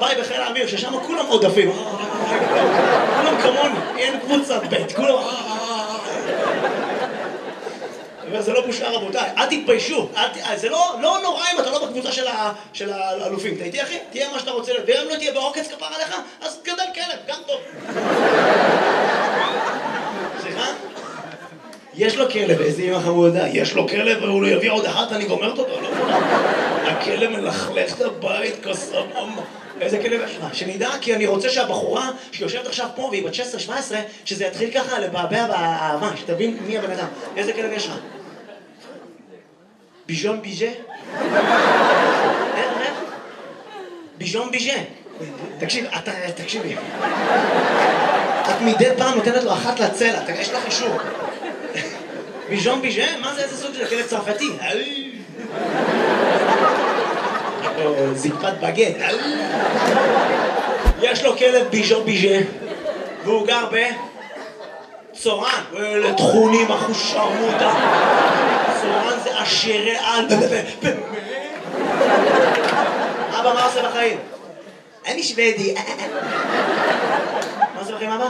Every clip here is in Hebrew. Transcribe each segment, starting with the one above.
צבאי בחיל האוויר, ששם כולם עודפים. כולם כמוני, אין קבוצת בית, כולם... וזה לא בושה רבותיי, אל תתביישו, זה לא נורא אם אתה לא בקבוצה של האלופים, אתה איתי אחי? תהיה מה שאתה רוצה להיות, ואם לא תהיה בעוקץ כפר עליך, אז גדל כלב, גם טוב. סליחה? יש לו כלב, איזה אמא חמודה, יש לו כלב והוא לא יביא עוד אחת, אני גומרת אותו, לא? הכלב מלכלך את הבית כסבבה. איזה כלב יש לך? שנדע, כי אני רוצה שהבחורה שיושבת עכשיו פה והיא בת 16-17, שזה יתחיל ככה לבעבע באהבה, שתבין מי הבן אדם. איזה כלב יש לך? ביז'ון ביז'ה? איך? ביז'ון ביז'ה. תקשיבי. את מדי פעם נותנת לו אחת לצלע, יש לך אישור. ביז'ון ביז'ה? מה זה איזה סוג של כלב צרפתי? זקפת בגט. יש לו כלב ביז'ון ביז'ה והוא גר בצורן. לתכונים אחוש שרמוטה. צורן זה עשירי על. אבא, מה עושה בחיים? אני שוודי. מה עושה בחיים אבא?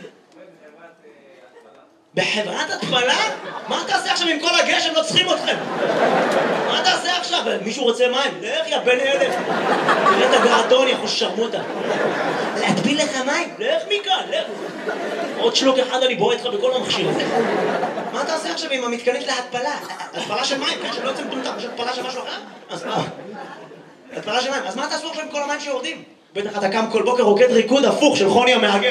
בחברת התפלה? מה תעשה עכשיו עם כל הגשם? לא צריכים אתכם. מה תעשה עכשיו? מישהו רוצה מים? לך יא בן אלף. תראה את הגרדון, יא חוש שרמוטה. להטביל לך מים? לך מכאן, לך. עוד שלוק אחד אני בועט לך בכל המכשיר הזה. מה תעשה עכשיו עם המתקנית להתפלה? התפלה של מים, כן? שלא יוצא מטומטם, יש התפלה של משהו אחר? אז מה? התפלה של מים. אז מה תעשו עכשיו עם כל המים שיורדים? בטח אתה קם כל בוקר רוקד ריקוד הפוך של חוני המאגד.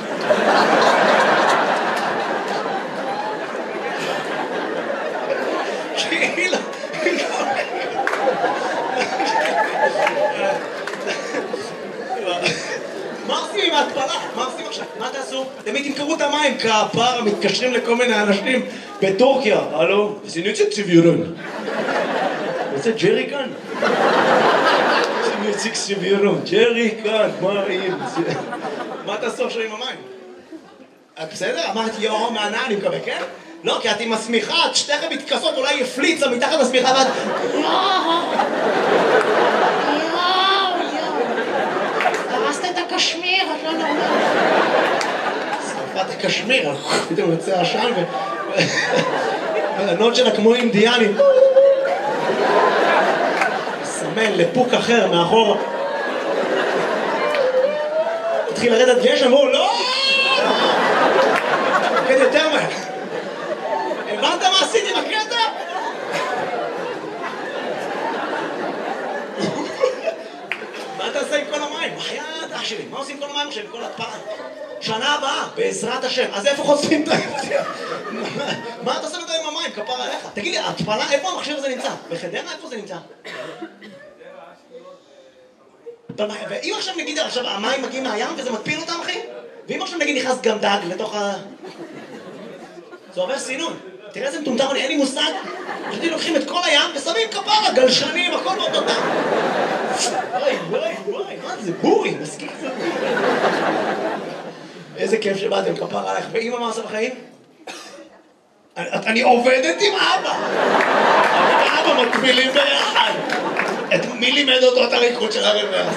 מה עושים עם ההתפלה? מה עושים עכשיו? מה תעשו? תמיד תמכרו את המים, כפר, מתקשרים לכל מיני אנשים בטורקיה. הלו? זה נצא צביורון. רוצה ג'רי כאן? זה נצא צביורון. ג'רי כאן, מה רעים? מה תעשו עכשיו עם המים? בסדר? אמרתי יאו מהנאה, אני מקווה, כן? לא, כי את עם הסמיכה, את שתיכם מתכסות, אולי יפליצה מתחת הסמיכה ואת... הרסת את הקשמיר, את לא נורמלית. שרפת הקשמיר, פתאום יוצא עשן והענות שלה כמו אינדיאנים. סמן לפוק אחר מאחור. התחיל לרדת גשם, אמרו, לא! כן, יותר מהר. הבנת מה עשיתי בקטע? מה תעשה עם כל המים? בחייאת אח שלי, מה עושים עם כל המים עכשיו? עם כל התפלה? שנה הבאה, בעזרת השם. אז איפה חושפים את היפתיה? מה אתה עושה עם המים? כפר עליך. תגיד לי, התפלה, איפה המכשיר הזה נמצא? בחדרה? איפה זה נמצא? ואם עכשיו נגיד, עכשיו המים מגיעים מהים וזה מטפיל אותם, אחי? ואם עכשיו נגיד נכנס גם דג לתוך ה... זה עובר סינון. תראה איזה מטומטם, אין לי מושג. פשוט לוקחים את כל הים ושמים כפרה, גלשנים, הכל מאוד אותם. וואי, מה זה? בורי, מסכים. איזה כיף שבאתם, כפרה עליך. ואמא מה עושה בחיים? אני עובדת עם אבא. אבא מקבילים ביחד. מי לימד אותו את הריקוד של הרבע?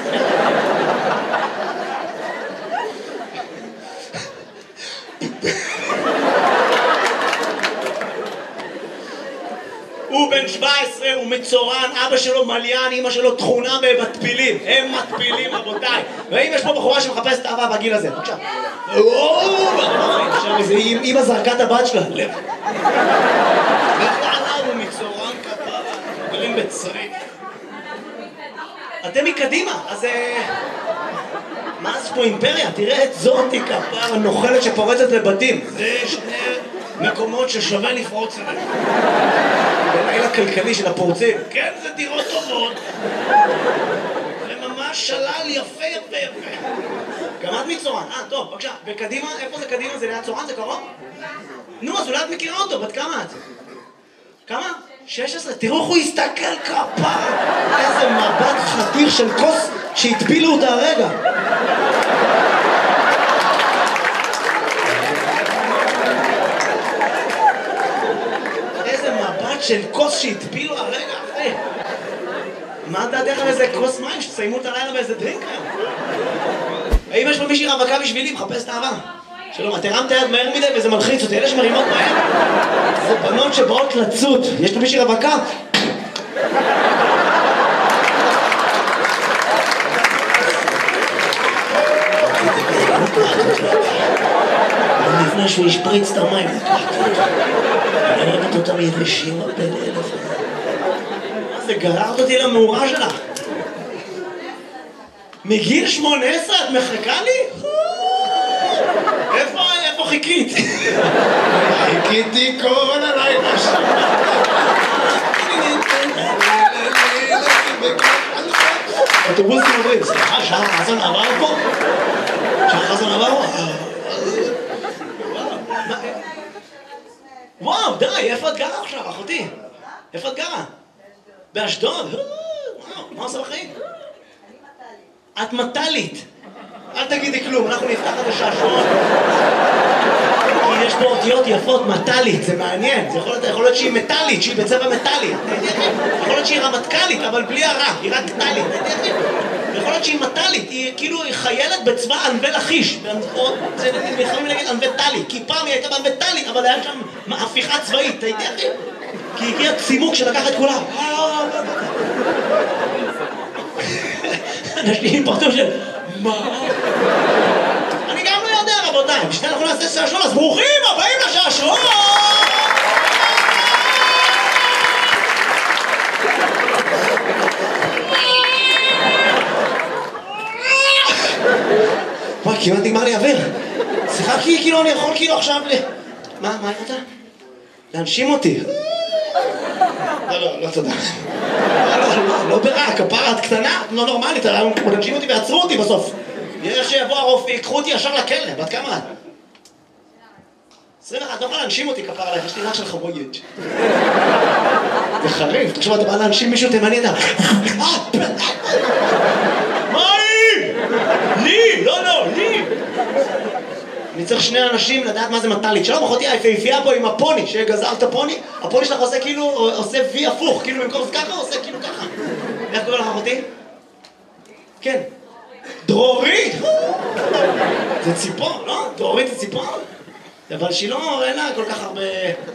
הוא בן 17, הוא מצורן, אבא שלו מליין, אמא שלו תכונה במטפילים. הם מטפילים, רבותיי. ואם יש פה בחורה שמחפשת אהבה בגיל הזה, בבקשה. עכשיו איזה אמא זרקה את הבת שלה. לב. עליו הוא מצורן כפרה. גרים בצריף. אתם מקדימה, אז... מה זה פה אימפריה? תראה את זאתי כפרה נוחלת שפורצת לבתים. זה שני מקומות ששווה לפרוץ אליהם. בליל הכלכלי של הפורצים. כן, זה דירות טובות. זה ממש שלל יפה. גם את מצורן. טוב, בבקשה. וקדימה, איפה זה קדימה? זה ליד צורן? זה קרוב? נו, אז אולי את מכירה אותו. בת כמה את? כמה? 16. תראו איך הוא הסתכל כפרה. איזה מבט חתיך של כוס שהטבילו אותה הרגע. של כוס שהטבילו הרגע אחרי. מה דעתך על איזה כוס מים שתסיימו את הלילה באיזה דרינק היום? האם יש פה מישהי רווקה בשבילי? מחפש את האהבה. שלום, את הרמת היד מהר מדי וזה מלחיץ אותי, אלה שמרימות מהר זה בנות שבאות לצוד. יש פה מישהי רווקה? לפני שהוא ישפריץ את המים אני אוהבת אותם יבשים בין אלף. מה זה, גררת אותי למאורה שלך? מגיל 18 את מחכה לי? איפה חיכית? חיכיתי כל הלילה שם. אוטובוסים עוברים, סליחה, שעה חזן עבר פה? שעה חזן עבר פה? וואו, די, איפה את גרה עכשיו, אחותי? איפה את גרה? באשדוד? וואו, מה עושה בחיים? את מטלית. אל תגידי כלום, אנחנו נפתח את השעשועון. כי יש פה אותיות יפות, מטלית, זה מעניין. זה יכול להיות שהיא מטלית, שהיא בצבע מטלי. יכול להיות שהיא רמטכ"לית, אבל בלי הרע, היא רק טלית. יכול להיות שהיא מטלית, היא כאילו חיילת בצבא ענבי לכיש. זה יכולים להגיד ענבי טלי, כי פעם היא הייתה בענבי טלי, אבל היה שם הפיכה צבאית, אתה יודע? כי הגיע צימוק שלקח את כולם. אנשים פרטו של... מה? אני גם לא יודע, רבותיי. בשביל אנחנו נעשה שעשועון, אז ברוכים הבאים לשעשועון! וואי, כמעט נגמר לי אוויר. סליחה, כאילו אני יכול כאילו עכשיו מה אתה? להנשים אותי. לא, תודה. לא ברע, כפרה, את קטנה, לא נורמלית, להנשים אותי ועצרו אותי בסוף. יש שיבוא הרופא, יקחו אותי ישר לכלא, בת כמה את? 21, לא יכולה להנשים אותי כפרה עליך, יש לי רק של חבויית. זה חריף, תחשוב, אתה בא להנשים מישהו תימני, אתה... מה היא? לי! לא, לי! אני צריך שני אנשים לדעת מה זה מטלית. שלום, אחותי היפהפייה פה עם הפוני, שגזרת הפוני, הפוני שלך עושה כאילו, עושה וי הפוך, כאילו במקום ככה, עושה כאילו ככה. איך קורא לך אחותי? כן. דרורית! זה ציפור, לא? דרורית זה ציפור? אבל שהיא לא, אין לה כל כך הרבה...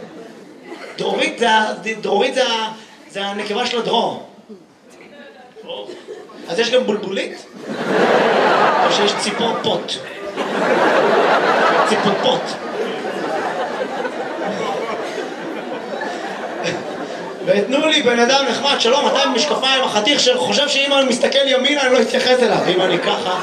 דרורית זה הנקבה של הדרור. אז יש גם בולבולית? או שיש ציפור פוט? ציפור פוט. ותנו לי בן אדם נחמד, שלום, אתה עם משקפיים, החתיך שחושב שאם אני מסתכל ימינה אני לא אתייחס אליו, אם אני ככה.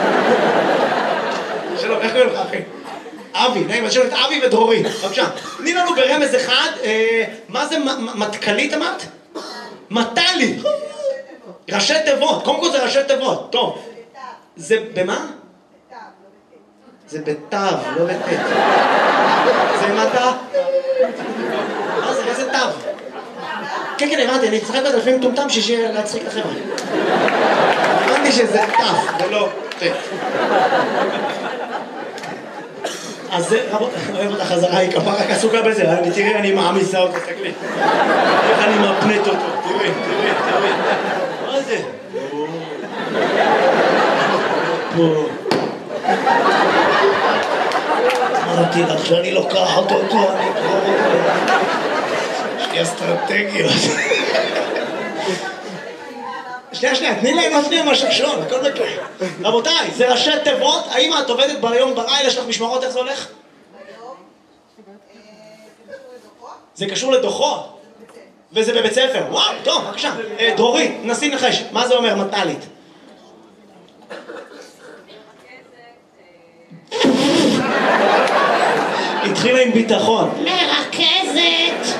שלום, איך קוראים לך אחי? אבי, נעים, אז את אבי ודרורי, בבקשה. תני לנו ברמז אחד, מה זה מטכלית אמרת? מטלי. ראשי תיבות, קודם כל זה ראשי תיבות, טוב. זה במה? זה בתו, לא בתת. זה מטה? מה זה, איזה תו? כן, הבנתי, אני צחק בזה לפעמים טומטם שיהיה להצחיק לכם. הבנתי שזה תו, ולא תת. אז זה, אוהב אותה חזרה, היא כפה רק עסוקה בזה, תראי, אני מעמיסה אותו, תסתכלי. איך אני מפנט אותו, תראי. מה זה? פה. אמרתי לך שאני לוקח אותו, אני אקרור אותו. יש לי אסטרטגיות. שנייה, תני להם עוד שנייה מהשעשועון, הכל בכלל. רבותיי, זה ראשי תיבות, האם את עובדת ביום בלילה, יש לך משמרות, איך זה הולך? זה קשור לדוחות. וזה בבית ספר, וואו, טוב, בבקשה. דרורית, נסי נחש, מה זה אומר מטלית? התחילה עם ביטחון. מרכזת.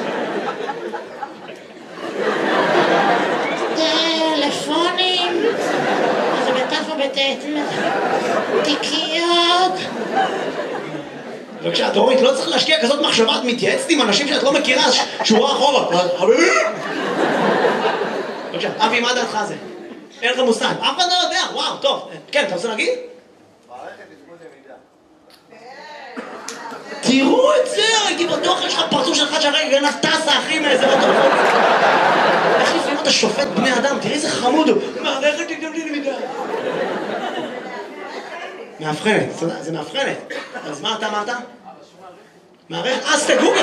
טלפונים. זה בתף או בתת? תיקיות. בבקשה, דרורית, לא צריך להשקיע כזאת מחשבה, את מתייעצת עם אנשים שאת לא מכירה, שורה אחורה. בבקשה, אבי, מה דעתך זה? אין לך מושג, אף אחד לא יודע, וואו, טוב. כן, אתה רוצה להגיד? מערכת דמות למידה. תראו את זה, הייתי בטוח, יש לך פרצוף שלך שהרגע גנב טסה, אחי, מאיזה אוטו. איך לפעמים אתה שופט בני אדם, תראי איזה חמוד הוא. מערכת תתגמלי למידה. מאבחנת, זה מאבחנת. אז מה אתה אמרת? מערכת, אז תגוגל.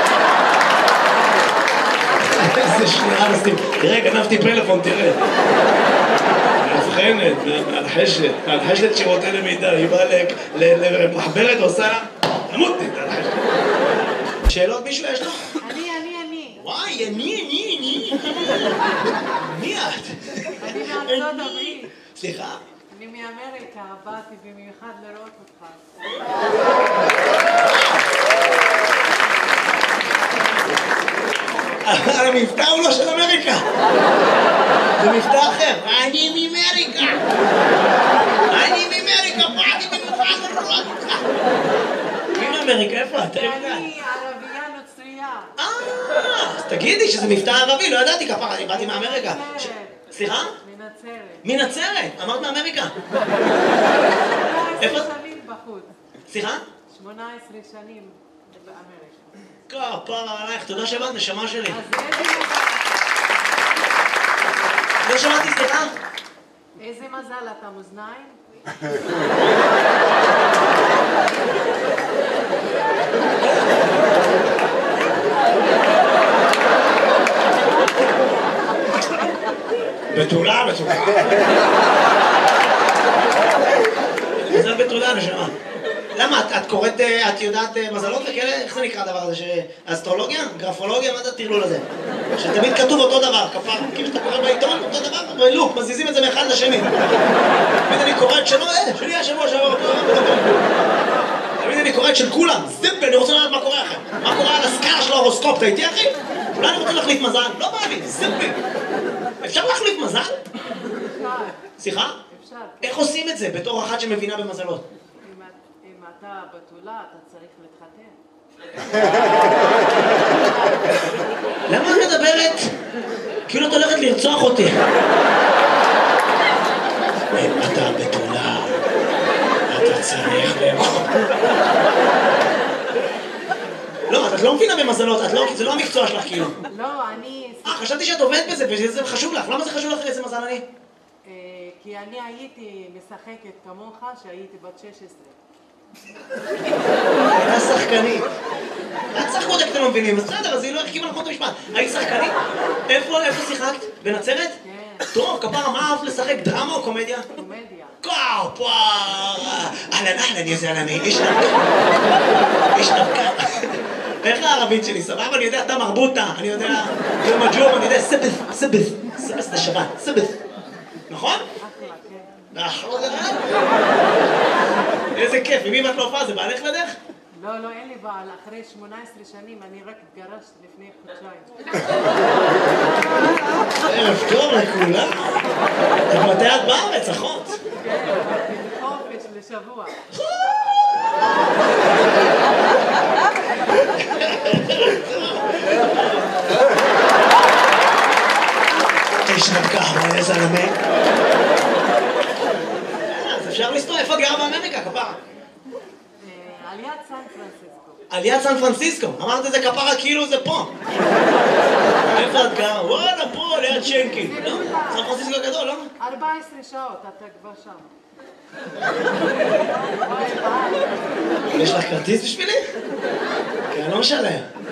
איזה שנייה נשים. תראה, גנבתי פלאפון, תראה. מאבחנת, מהלחשת שירותי למידה. היא באה למחברת, עושה עמודית. שאלות מישהו יש לו? אני. וואי, אני. מי את? אני מארצות הברית. סליחה? אני מאמריקה, באתי במיוחד לראות אותך. המבטא הוא לא של אמריקה. זה מבטא אחר. אני מאמריקה. באתי במיוחד לראות אותך. מי מאמריקה? איפה את? אני ערבייה נוצרייה. אז תגידי שזה מבטא ערבי, לא ידעתי כפרה, אני באתי מאמריקה. סליחה? מנצרת. אמרת מאמריקה. 18 שנים בחוץ. סליחה? 18 שנים באמריקה. כפרה עלייך, תודה שבאת, נשמה שלי. אז איזה מזל. לא שמעתי, סליחה? איזה מזל, אתה מאזניים? בתולה. מזל בתולה, נשמה. למה? את קוראת, את יודעת מזלות וכאלה? איך זה נקרא הדבר הזה? אסטרולוגיה? גרפולוגיה? מה זה הטרלול הזה? שתמיד כתוב אותו דבר, כפר. כאילו שאתה קורא בעיתון, אותו דבר, בלוק, מזיזים את זה מאחד לשני. תמיד אני קורא את שלו, שלי השבוע שעבר אותו. תמיד אני קורא את של כולם. זיפל, אני רוצה לדעת מה קורה לכם. מה קורה על הסקאלה של ההורוסקופ, אתה איתי אחי? אולי אני רוצה להחליף מזל? לא בא לי, זיפל. אפשר להחליף מזל? סליחה? אפשר. איך עושים את זה בתור אחת שמבינה במזלות? אם אתה בתולה, אתה צריך להתחתן. למה את מדברת? כאילו את הולכת לרצוח אותי. אם אתה בתולה, אתה צריך לאכול. לא, את לא מבינה במזלות, זה לא המקצוע שלך כאילו. לא, אני... חשבתי שאת עובדת בזה וזה חשוב לך. למה זה חשוב לך איזה מזל אני? כי אני הייתי משחקת כמוך שהייתי בת 16. הייתה שחקנית. את שחקות אתם לא מבינים, אז בסדר, אז היא לא החכימה נכון את המשפט. היית שחקנית? איפה שיחקת? בנצרת? כן. טוב, כפרה, מה אהבת לשחק? דרמה או קומדיה? קומדיה. כפרה! אהלן, יא זלמי, איש נרקה. איך הערבית שלי? סבבה? אני יודע, אתה מרבוטה, אני יודע, יום הג'ום, אני יודע, סבס זה שבת, סבס. נכון? אחלה, כן. איזה כיף, עם מי את לא הופעה? זה בעלך לדרך? לא, אין לי בעל. אחרי 18 שנים אני רק התגרשת לפני חודשיים. ערב טוב לכולם. מתי את בארץ, אחות? כן, חופש לשבוע. איש נרקה, מה איזה זלמי? אז אפשר לסתור, איפה את גרה באמריקה, כפרה? על יד סן פרנסיסקו. על יד סן פרנסיסקו, אמרת את זה כפרה כאילו זה פה. איפה את גרה? וואלה, פה, ליד שנקי. לא? סן פרנסיסקו גדול, לא? 14 שעות, אתה כבר שם. יש לך כרטיס בשבילי? כי אני לא משלם.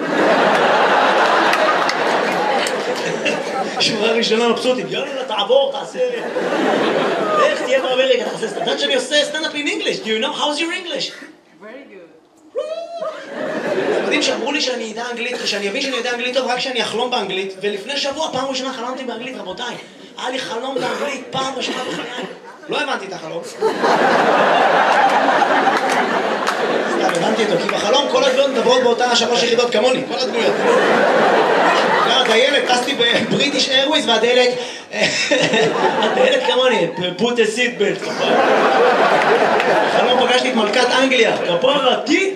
שורה ראשונה מבסוטית, יאללה, תעבור, תעשה... איך תהיה באמריקה, תעשה... אתה יודעת שאני עושה סטנדאפ in English? Do you know how's your English? Very good. אתם יודעים שאמרו לי שאני יודע אנגלית, ושאני אבין שאני יודע אנגלית טוב רק כשאני אחלום באנגלית, ולפני שבוע, פעם ראשונה חלמתי באנגלית, רבותיי. היה לי חלום באנגלית, פעם ראשונה בחיי. לא הבנתי את החלום. סתם, הבנתי אותו, כי בחלום כל הדמויות מדברות באותה 3 יחידות כמוני, כל הדמויות. הדיילת, טסתי בבריטיש איירוויז, והדיילת כמוני, put a seat belt, כפרה. בחלום פגשתי את מלכת אנגליה, כפרה, תי,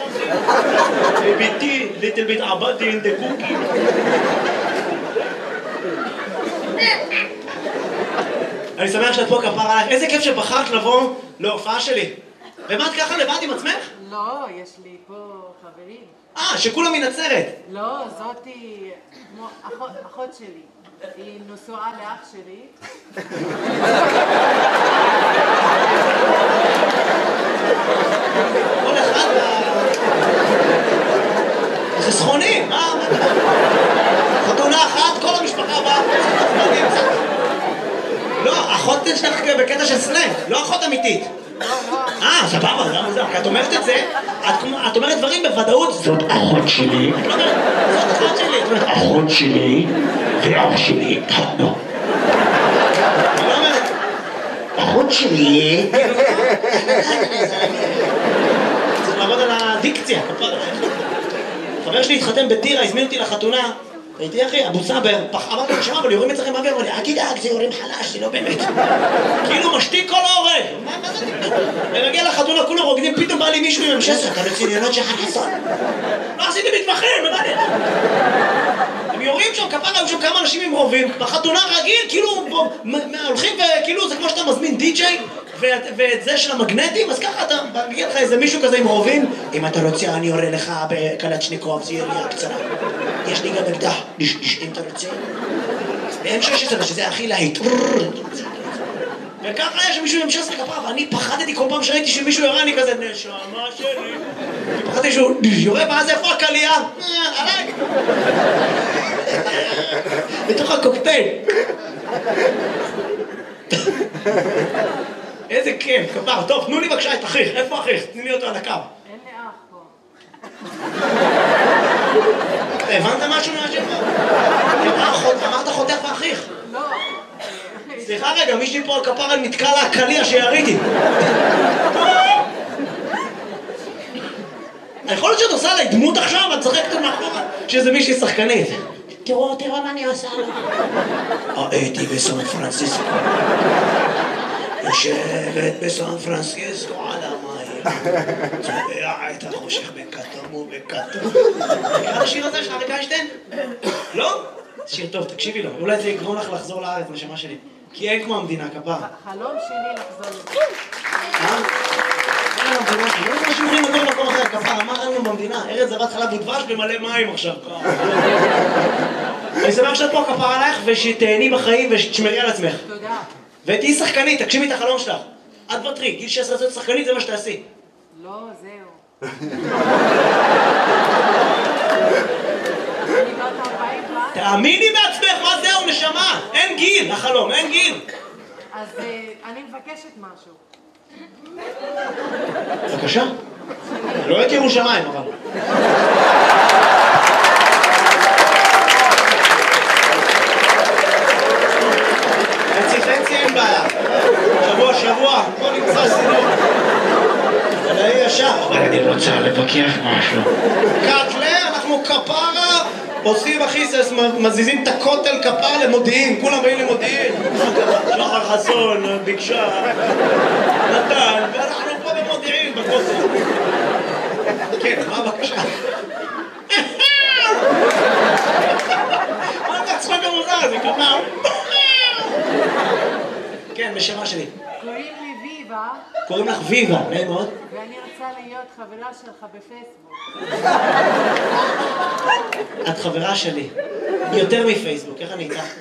ביתי, little bit עבדתי in the cookie. אני שמח שאת פה, כפרה עלייך. איזה כיף שבחרת לבוא להופעה שלי. ומה את ככה לבד עם עצמך? לא, יש לי פה חברים. שכולם מנצרת. לא, זאתי כמו אחות שלי. היא נשואה לאח שלי. כל אחד חסכונים, מה? חתונה אחת, כל המשפחה באה. לא, אחות שלך בקטע של סלנג, לא אחות אמיתית. סבבה, זה מוזר, כי את אומרת את זה, את אומרת דברים בוודאות. זאת אחות שלי. את לא אומרת, זאת אחות שלי. את אומרת, אחות שלי ואח שלי התחתנו. את לא אומרת, אחות שלי. צריך לעבוד על הדיקציה. חבר שלי התחתן בטירה, הזמין אותי לחתונה. הייתי אחי, אבו סאבר, אמרתי לו, שמע, אבל יורים אצלכם באוויר, אמר לי, אל תדאג, זה יורים חלש, זה לא באמת. כאילו משתיק כל ההורג. מה זה? ומגיע לחתונה, כולם רוקדים, פתאום בא לי מישהו עם M16, אתה רציניות שחר חסון. לא עשיתי מתמחים, מה לי? הם יורים שם, כפרה, היו שם כמה אנשים עם רובים, בחתונה רגיל, כאילו, הולכים וכאילו, זה כמו שאתה מזמין די-ג'יי, ואת זה של המגנטים, אז ככה אתה מגיע לך איזה מישהו כזה עם רובים, אם אתה רוצה, אני יורה לך בקלצ'ניקוב, זה ירייה קצרה. יש לי גם אקדח, אם אתה רוצה. ב-M16, שזה הכי להיט. וככה יש מישהו עם M16 כפרה, ואני פחדתי כל פעם שראיתי שמישהו יורה, אני כזה, נשמה שלי. פחדתי שהוא יורה, ואז איפה הקלייה? עליי. בתוך הקוקטייל. איזה כיף, כפר. טוב, תנו לי בבקשה את אחיך. איפה אחיך? תני לי אותו על הקו. אין לי אח פה. הבנת משהו מהשם? אמרת חותך ואחיך. לא. סליחה רגע, מישהי פה על כפר נתקע לה הקליע שיריתי. יכול להיות שאת עושה עליי דמות עכשיו, את צחקת מאחורה שזה מישהי שחקנית. תראו מה אני עושה לה. הייתי בסן פרנסיסקו. יושבת בסן פרנסיסקו על המים. צובע את החושך בכתום ובכתום. מכירה השיר הזה של אריק איינשטיין? לא? שיר טוב, תקשיבי לו. אולי זה יגרום לך לחזור לארץ, נשמה שלי. כי אין כמו המדינה, כפר. חלום שלי לחזור לזה. אין לנו במדינה, לא יודע שאומרים לגור במקום אחר, כפר, אמר לנו במדינה, ארץ זבת חלב ודבש במלא מים עכשיו. אני שמח שאת פה כפר עלייך ושתהני בחיים ושתשמרי על עצמך. תודה. ותהי שחקנית, תגשימי את החלום שלך. את ותרי, גיל 16 להיות שחקנית זה מה שתעשי. לא, זהו. אני בת 40 כבר. תאמיני בעצמך, מה זהו, נשמה? אין גיל, החלום, אין גיל. אז אני מבקשת משהו. בבקשה. לא את ירושלים, אבל. חצי אין בעיה. שבוע, בוא נמצא סידור. אבל היא ישר. אני רוצה לבקר משהו. קאטלה, אנחנו כפרה, עושים אחיסס, מזיזים את הכותל כפרה למודיעין, כולם באים למודיעין. שחר חסון, ביקשה, נתן, ואנחנו פה במודיעין, בכותל. כן, מה הבקשה? מה אתה צחק המוזר הזה, כפר? כן, בשמה שלי. קוראים לי ויבה. קוראים לך ויבה, נעים מאוד. ואני רוצה להיות חברה שלך בפייסבוק. את חברה שלי. יותר מפייסבוק, איך אני איתך?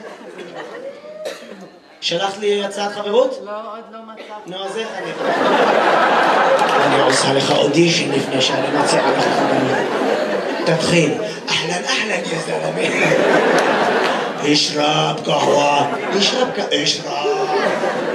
שלחת לי הצעת חברות? לא, עוד לא מצאתי. נו, אז איך אני... אני עושה לך אודישן לפני שאני מציעה לך חברות. תתחיל. אהלן, יא זלמי. אשרב קהווה. אשרב.